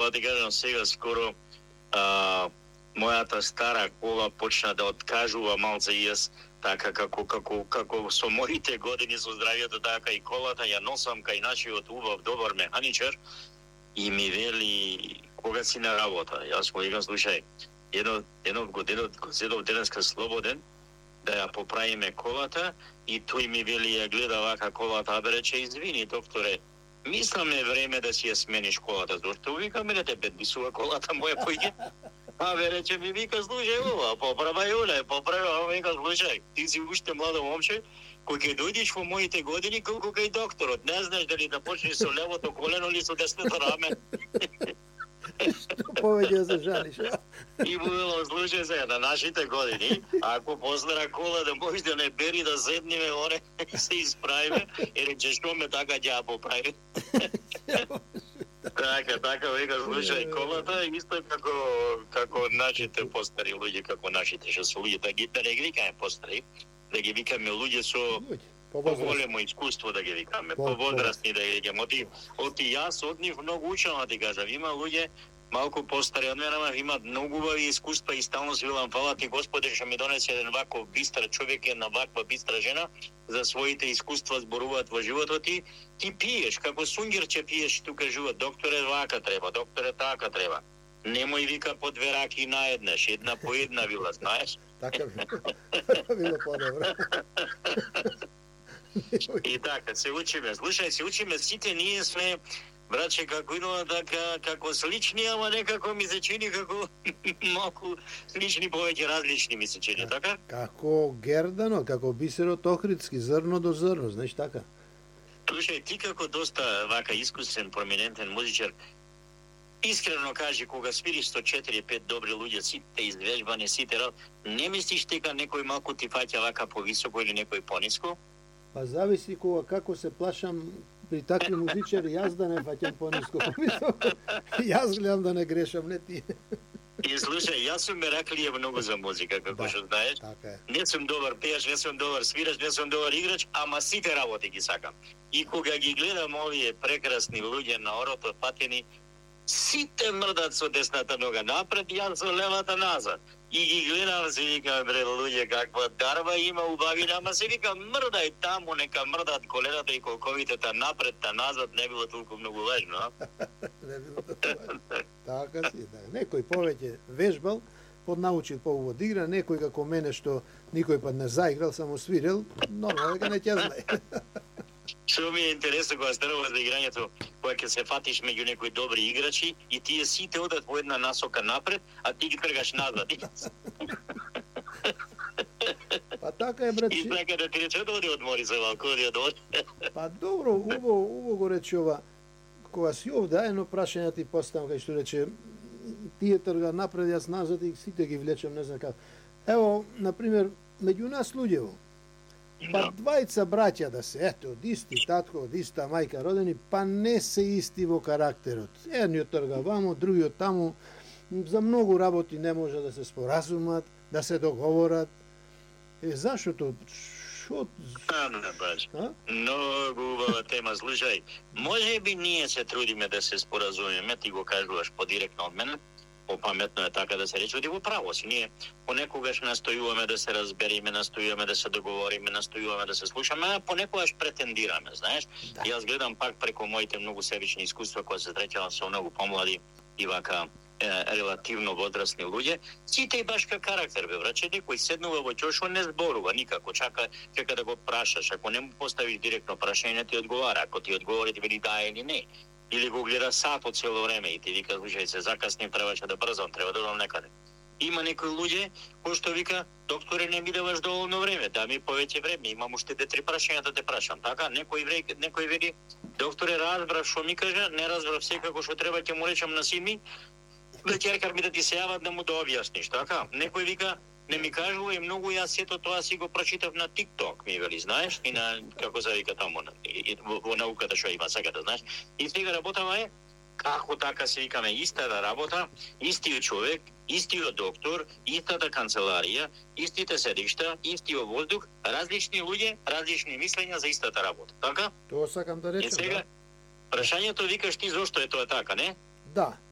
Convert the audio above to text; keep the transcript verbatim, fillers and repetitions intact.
Па ти кажам, сега скоро а, мојата стара кола почна да откажува малце и јас така како како како со моите години со здравието, така и колата ја носам кај нашиот убав добар механичар и ми вели кога си на работа. Јас му викам, слушај, едно едно година го зедов денеска слободен да ја поправиме колата и тој ми вели ја гледа вака колата, а бе рече, извини докторе, мислам е време да си ја смениш колата, зашто вика мене те бедбисува колата моја појде. А бе рече ми вика, слушај ова, поправај оне, поправај, а вика, слушај, ти си уште младо момче, кој ќе дојдеш во моите години колку кај докторот, не знаеш дали да почнеш со левото колено или со десното раме. Што повеќе се жалиш? И било, слушај се, на нашите години, ако постара кола да можеш да не бери да седниме оне и се исправиме, и рече, што ме така ќе ја поправи. Така, така, вика, слушај, колата исто како како нашите постари луѓе, како нашите што се луѓе, да ги да не ги викаме постари, да ги викаме луѓе со поголемо искуство, да ги викаме, повозрастни да ги викаме. Оти, оти јас од нив многу учам, да ти кажам, има луѓе малку постари од мене, ама имаат многу убави искуства и стално си велам, фала ти Господи што ми донесе еден ваков бистар човек, една ваква бистра жена, за своите искуства зборуваат во животот ти. Ти пиеш, како сунгерче пиеш, тука живот, докторе вака треба, докторе така треба. Немој вика по две раки наеднаш, една по една вила, знаеш? Така било подобро. И така, се учиме, слушај, се учиме, сите ние сме, братче, како идува така, како слични, ама некако ми се чини како малку слични, повеќе различни ми се чини, така? Како Гердано, како бисерот Охридски, зрно до зрно, знаеш така? Слушај, ти како доста вака искусен, проминентен музичар, искрено кажи, кога свириш сто четири пет добри луѓе, сите извежбани, сите рад, не мислиш дека некој малку ти фаќа вака повисоко или некој пониско? Па зависи кога како се плашам при такви музичари, јас да не фаќам пониско повисоко. Јас гледам да не грешам, не ти. И слушај, јас сум мераклија многу за музика, како што знаеш. Така е. Не сум добар пејач, не сум добар свирач, не сум добар играч, ама сите работи ги сакам. И кога ги гледам овие прекрасни луѓе на орото патени, сите мрдат со десната нога напред, јас со левата назад. И ги гледам, се викам, бре, луѓе, каква дарба има убавина, ама се викам, мрдај таму, нека мрдат колената и колковите та напред, та назад, не било толку многу важно, а? Не било толку важно. Така си, да. Некој повеќе вежбал, поднаучил поубаво да игра, некој како мене што никој пат не заиграл, само свирил, нормално дека не ќе знае. Што ми е интересно кога станува за играњето, кога ќе се фатиш меѓу некои добри играчи и тие сите одат во една насока напред, а ти ги тргаш назад. Па така е, брат. И така да ти рече да оди одмори се малку, оди одмори. Па добро, убаво, убаво го рече ова. Кога си овде, едно прашање ти поставам, кај што рече, тие трга напред, јас назад и сите ги влечем, не знам како. Ево, например, меѓу нас луѓево, па двајца браќа да се, ето, од исти татко, од иста мајка родени, па не се исти во карактерот. Едниот трга вамо, другиот таму, за многу работи не може да се споразумат, да се договорат. Е, зашто? Шо? Ана, баш. Многу убава тема, слушај. Може би ние се трудиме да се споразумеме, ти го кажуваш подиректно од мене, попаметно е така да се рече, оди во право си. Ние понекогаш настојуваме да се разбериме, настојуваме да се договориме, настојуваме да се слушаме, а понекогаш претендираме, знаеш. Да. Јас гледам пак преку моите многу себични искуства, кога се среќавам со многу помлади и вака е, релативно возрастни луѓе, сите и баш ка карактер, бе, враче, некој седнува во ќошо, не зборува никако, чака, чека да го прашаш, ако не му поставиш директно прашање, ти одговара, ако ти одговори, ти вели да или не. Или го гледа сато цело време и ти вика, слушај се, закаснем, требаше да брзам, треба да одам некаде. Има некои луѓе кои што вика, докторе, не ми даваш доволно време, да ми повеќе време, имам уште две три прашања да те прашам. Така, некој вре, некој вели, докторе, разбрав што ми кажа, не разбрав секако што треба, ќе му речам на син ми, вечеркар ми да ти се јават да му да објасниш, така? Некој вика, не ми кажува и многу, јас сето тоа си го прочитав на TikTok, ми вели, знаеш, и на, како се вика таму, и, и, во, во науката што има сега да знаеш. И сега работава е, како така се викаме, истата работа, истиот човек, истиот доктор, истата канцеларија, истите седишта, истиот воздух, различни луѓе, различни мислења за истата работа, така? Тоа сакам да речем, и сега, да. Прашањето викаш ти зошто е тоа така, не? Да.